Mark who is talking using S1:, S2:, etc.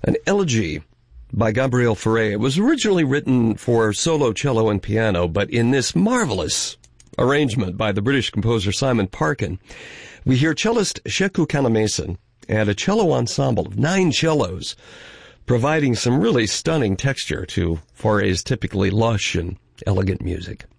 S1: an elegy by Gabriel Fauré. It was originally written for solo cello and piano, but in this marvelous arrangement by the British composer Simon Parkin, we hear cellist Sheku Kannamason and a cello ensemble of 9 cellos, providing some really stunning texture to Fauré's typically lush and elegant music.